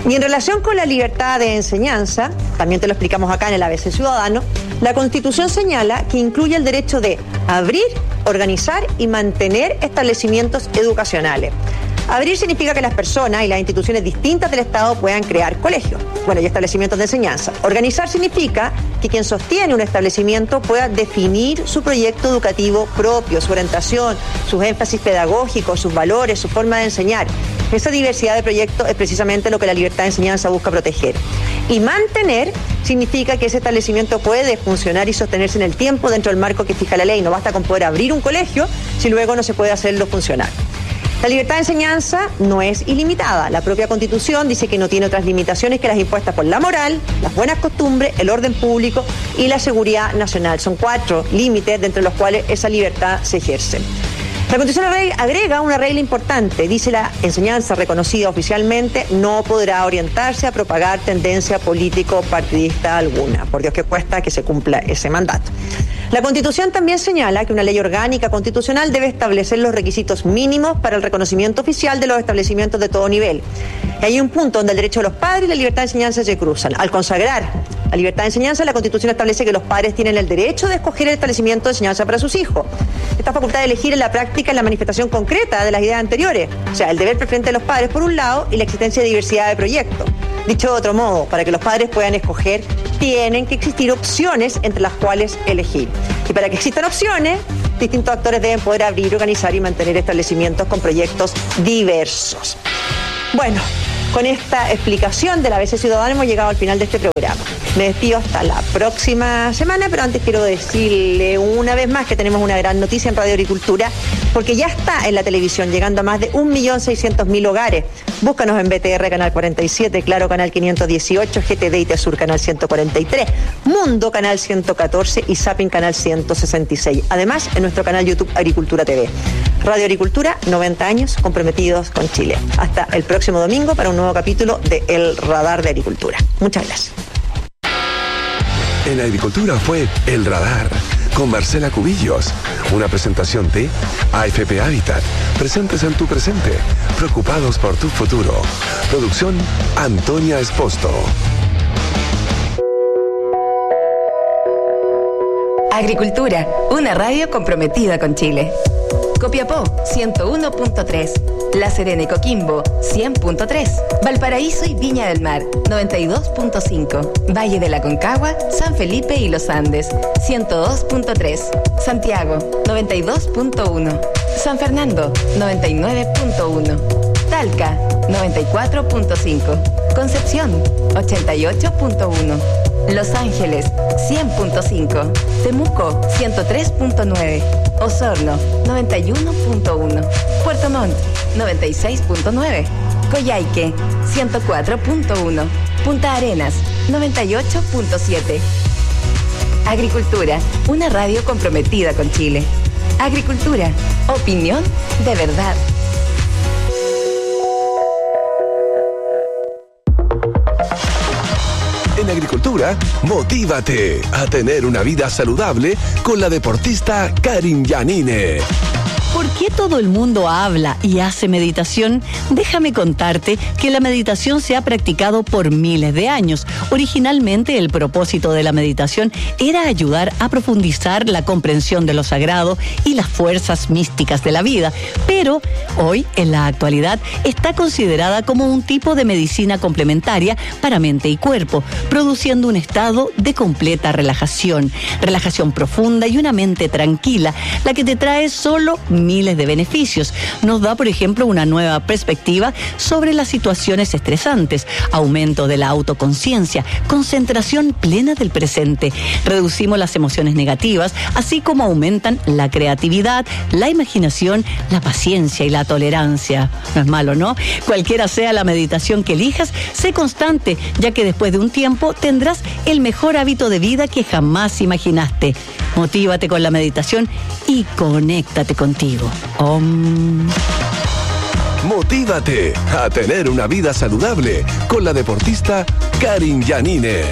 Speaker 3: Y en relación con la libertad de enseñanza, también te lo explicamos acá en el A B C Ciudadano, la Constitución señala que incluye el derecho de abrir, organizar y mantener establecimientos educacionales. Abrir significa que las personas y las instituciones distintas del Estado puedan crear colegios, bueno, y establecimientos de enseñanza. Organizar significa que quien sostiene un establecimiento pueda definir su proyecto educativo propio, su orientación, sus énfasis pedagógicos, sus valores, su forma de enseñar. Esa diversidad de proyectos es precisamente lo que la libertad de enseñanza busca proteger. Y mantener significa que ese establecimiento puede funcionar y sostenerse en el tiempo dentro del marco que fija la ley. No basta con poder abrir un colegio si luego no se puede hacerlo funcionar. La libertad de enseñanza no es ilimitada. La propia Constitución dice que no tiene otras limitaciones que las impuestas por la moral, las buenas costumbres, el orden público y la seguridad nacional. Son cuatro límites dentro de los cuales esa libertad se ejerce. La Constitución agrega una regla importante. Dice: la enseñanza reconocida oficialmente no podrá orientarse a propagar tendencia político-partidista alguna. Por Dios que cuesta que se cumpla ese mandato. La Constitución también señala que una ley orgánica constitucional debe establecer los requisitos mínimos para el reconocimiento oficial de los establecimientos de todo nivel. Y hay un punto donde el derecho de los padres y la libertad de enseñanza se cruzan. Al consagrar la libertad de enseñanza, la Constitución establece que los padres tienen el derecho de escoger el establecimiento de enseñanza para sus hijos. Esta facultad de elegir en la práctica es la manifestación concreta de las ideas anteriores. O sea, el deber preferente de los padres por un lado y la existencia de diversidad de proyectos. Dicho de otro modo, para que los padres puedan escoger, tienen que existir opciones entre las cuales elegir. Y para que existan opciones, distintos actores deben poder abrir, organizar y mantener establecimientos con proyectos diversos. Bueno, con esta explicación de la A B C Ciudadano hemos llegado al final de este programa. Me despido hasta la próxima semana, pero antes quiero decirle una vez más que tenemos una gran noticia en Radio Agricultura, porque ya está en la televisión, llegando a más de un millón seiscientos mil hogares. Búscanos en B T R Canal cuarenta y siete, Claro Canal quinientos dieciocho, G T D y Tesur Canal ciento cuarenta y tres, Mundo Canal ciento catorce y Zapping Canal ciento sesenta y seis. Además, en nuestro canal YouTube Agricultura T V. Radio Agricultura, noventa años comprometidos con Chile. Hasta el próximo domingo para un nuevo capítulo de El Radar de Agricultura. Muchas gracias.
Speaker 2: En Agricultura fue El Radar, con Marcela Cubillos. Una presentación de A F P Habitat. Presentes en tu presente, preocupados por tu futuro. Producción Antonia Esposto.
Speaker 1: Agricultura, una radio comprometida con Chile. Copiapó, ciento uno punto tres. La Serena y Coquimbo, cien punto tres. Valparaíso y Viña del Mar, noventa y dos punto cinco. Valle de la Concagua, San Felipe y Los Andes, ciento dos punto tres. Santiago, noventa y dos punto uno. San Fernando, noventa y nueve punto uno. Talca, noventa y cuatro punto cinco. Concepción, ochenta y ocho punto uno. Los Ángeles, cien punto cinco. Temuco, ciento tres punto nueve. Osorno, noventa y uno punto uno. Puerto Montt, noventa y seis punto nueve. Coyhaique, ciento cuatro punto uno. Punta Arenas, noventa y ocho punto siete. Agricultura, una radio comprometida con Chile. Agricultura, opinión de verdad.
Speaker 2: En Agricultura, motívate a tener una vida saludable con la deportista Karin Yanine.
Speaker 6: ¿Por qué todo el mundo habla y hace meditación? Déjame contarte que la meditación se ha practicado por miles de años. Originalmente, el propósito de la meditación era ayudar a profundizar la comprensión de lo sagrado y las fuerzas místicas de la vida. Pero hoy, en la actualidad, está considerada como un tipo de medicina complementaria para mente y cuerpo, produciendo un estado de completa relajación, relajación profunda y una mente tranquila, la que te trae solo miles de beneficios. Nos da, por ejemplo, una nueva perspectiva sobre las situaciones estresantes, aumento de la autoconciencia, concentración plena del presente. Reducimos las emociones negativas, así como aumentan la creatividad, la imaginación, la paciencia y la tolerancia. No es malo, ¿no? Cualquiera sea la meditación que elijas, sé constante, ya que después de un tiempo tendrás el mejor hábito de vida que jamás imaginaste. Motívate con la meditación y conéctate contigo. Om.
Speaker 2: Motívate a tener una vida saludable con la deportista Karin Yanine.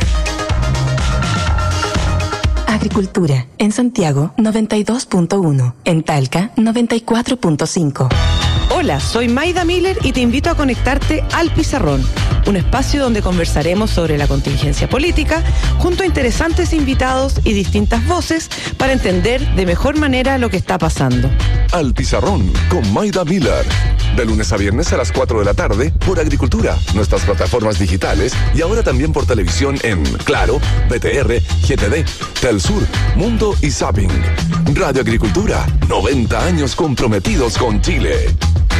Speaker 1: Agricultura, en Santiago, noventa y dos punto uno. En Talca, noventa y cuatro punto cinco.
Speaker 7: Hola, soy Maida Miller y te invito a conectarte al Pizarrón, un espacio donde conversaremos sobre la contingencia política junto a interesantes invitados y distintas voces para entender de mejor manera lo que está pasando.
Speaker 2: Al Pizarrón con Maida Miller. De lunes a viernes a las cuatro de la tarde por Agricultura, nuestras plataformas digitales y ahora también por televisión en Claro, B T R, G T D, Telsur, Mundo y Zapping. Radio Agricultura, noventa años comprometidos con Chile.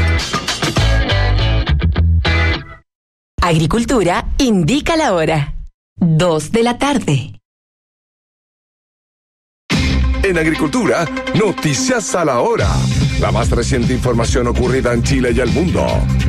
Speaker 1: Agricultura indica la hora. Dos de la tarde.
Speaker 2: En Agricultura, noticias a la hora. La más reciente información ocurrida en Chile y el mundo.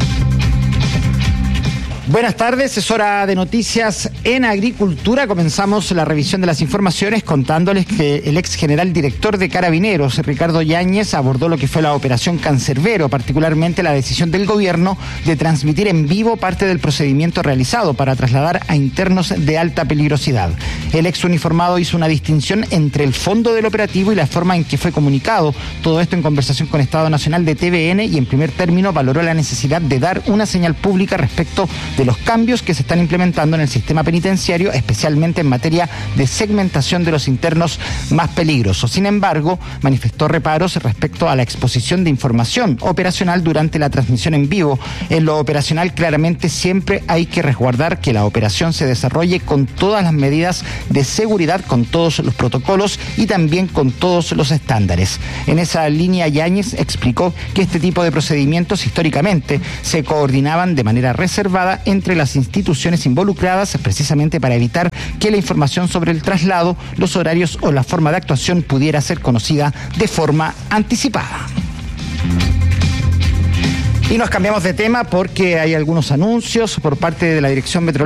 Speaker 8: Buenas tardes, es hora de noticias en Agricultura. Comenzamos la revisión de las informaciones contándoles que el ex general director de Carabineros, Ricardo Yáñez, abordó lo que fue la operación Cancerbero, particularmente la decisión del gobierno de transmitir en vivo parte del procedimiento realizado para trasladar a internos de alta peligrosidad. El ex uniformado hizo una distinción entre el fondo del operativo y la forma en que fue comunicado. Todo esto en conversación con Estado Nacional de T V N y en primer término valoró la necesidad de dar una señal pública respecto de los cambios que se están implementando en el sistema penitenciario, especialmente en materia de segmentación de los internos más peligrosos. Sin embargo, manifestó reparos respecto a la exposición de información operacional durante la transmisión en vivo. En lo operacional, claramente siempre hay que resguardar que la operación se desarrolle con todas las medidas de seguridad, con todos los protocolos y también con todos los estándares. En esa línea, Yáñez explicó que este tipo de procedimientos históricamente se coordinaban de manera reservada entre las instituciones involucradas, precisamente para evitar que la información sobre el traslado, los horarios o la forma de actuación pudiera ser conocida de forma anticipada. Y nos cambiamos de tema porque hay algunos anuncios por parte de la Dirección Meteorológica